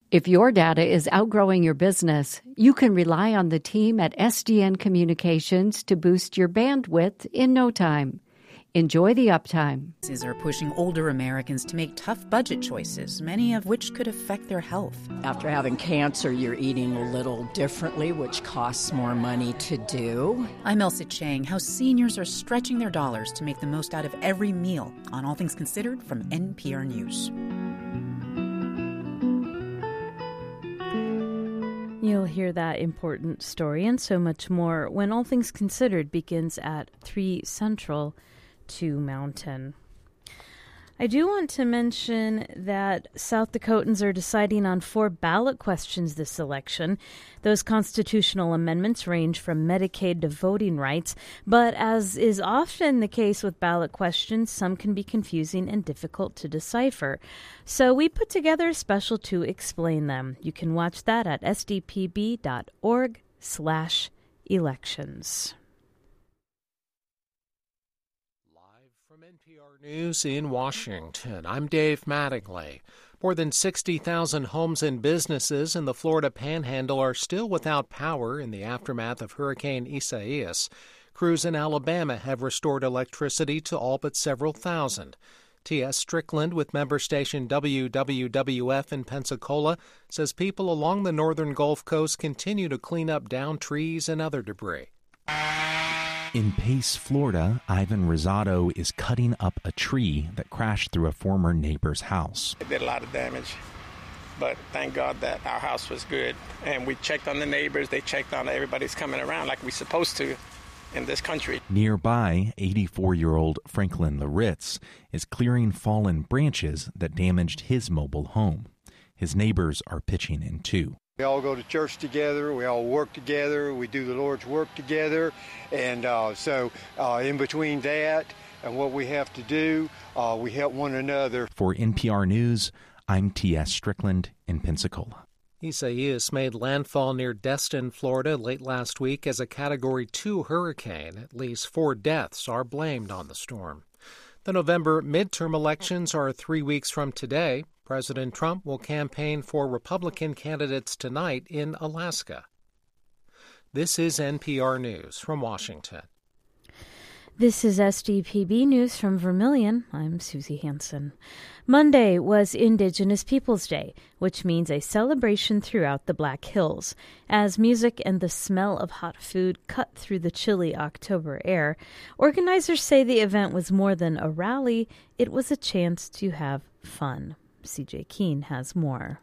If your data is outgrowing your business, you can rely on the team at SDN Communications to boost your bandwidth in no time. Enjoy the uptime. These are pushing older Americans to make tough budget choices, many of which could affect their health. After having cancer, you're eating a little differently, which costs more money to do. I'm Elsa Chang. How seniors are stretching their dollars to make the most out of every meal on All Things Considered from NPR News. You'll hear that important story and so much more when All Things Considered begins at 3 Central, 2 Mountain. I do want to mention that South Dakotans are deciding on 4 ballot questions this election. Those constitutional amendments range from Medicaid to voting rights, but as is often the case with ballot questions, some can be confusing and difficult to decipher. So we put together a special to explain them. You can watch that at sdpb.org/elections. From NPR News in Washington, I'm Dave Mattingly. More than 60,000 homes and businesses in the Florida Panhandle are still without power in the aftermath of Hurricane Isaias. Crews in Alabama have restored electricity to all but several thousand. T.S. Strickland with member station WWWF in Pensacola says people along the northern Gulf Coast continue to clean up downed trees and other debris. In Pace, Florida, Ivan Rosado is cutting up a tree that crashed through a former neighbor's house. It did a lot of damage, but thank God that our house was good. And we checked on the neighbors. They checked on everybody's coming around like we're supposed to in this country. Nearby, 84-year-old Franklin Laritz is clearing fallen branches that damaged his mobile home. His neighbors are pitching in too. We all go to church together, we all work together, we do the Lord's work together, and so in between that and what we have to do, we help one another. For NPR News, I'm T.S. Strickland in Pensacola. Isaias made landfall near Destin, Florida late last week as a Category 2 hurricane. At least 4 deaths are blamed on the storm. The November midterm elections are 3 weeks from today. President Trump will campaign for Republican candidates tonight in Alaska. This is NPR News from Washington. This is SDPB News from Vermilion. I'm Susie Hansen. Monday was Indigenous Peoples Day, which means a celebration throughout the Black Hills. As music and the smell of hot food cut through the chilly October air, organizers say the event was more than a rally, it was a chance to have fun. CJ Keene has more.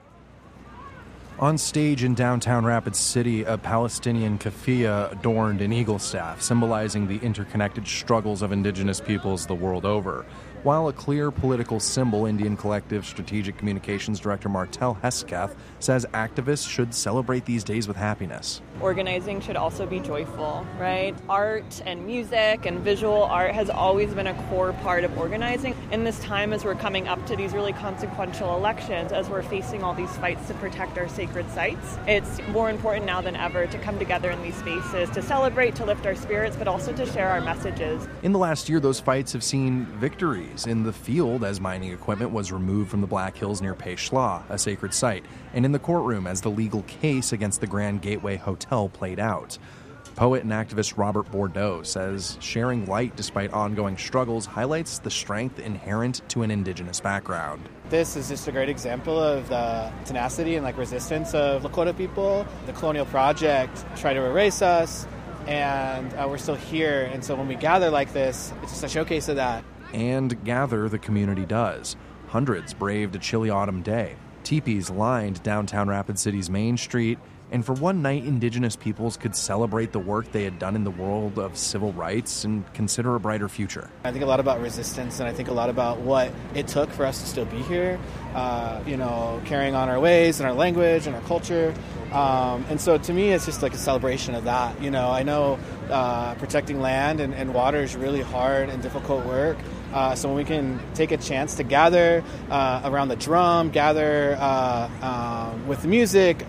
On stage in downtown Rapid City, a Palestinian keffiyeh adorned an eagle staff, symbolizing the interconnected struggles of indigenous peoples the world over. While a clear political symbol, Indian Collective Strategic Communications Director Martel Hesketh says activists should celebrate these days with happiness. Organizing should also be joyful, right? Art and music and visual art has always been a core part of organizing. In this time, as we're coming up to these really consequential elections, as we're facing all these fights to protect our sacred sites, it's more important now than ever to come together in these spaces to celebrate, to lift our spirits, but also to share our messages. In the last year, those fights have seen victories in the field as mining equipment was removed from the Black Hills near Peshla, a sacred site, and in the courtroom as the legal case against the Grand Gateway Hotel played out. Poet and activist Robert Bordeaux says sharing light despite ongoing struggles highlights the strength inherent to an indigenous background. This is just a great example of the tenacity and resistance of Lakota people. The colonial project tried to erase us, and we're still here. And so when we gather like this, it's just a showcase of that. And gather the community does. Hundreds braved a chilly autumn day. Teepees lined downtown Rapid City's Main Street, and for one night, indigenous peoples could celebrate the work they had done in the world of civil rights and consider a brighter future. I think a lot about resistance, and I think a lot about what it took for us to still be here, carrying on our ways and our language and our culture. And so to me, it's just like a celebration of that. I know protecting land and water is really hard and difficult work. So when we can take a chance to gather around the drum, gather with the music,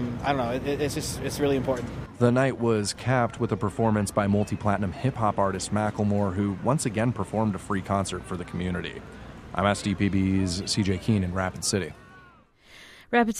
it's really important. The night was capped with a performance by multi-platinum hip-hop artist Macklemore, who once again performed a free concert for the community. I'm SDPB's CJ Keene in Rapid City. Rapid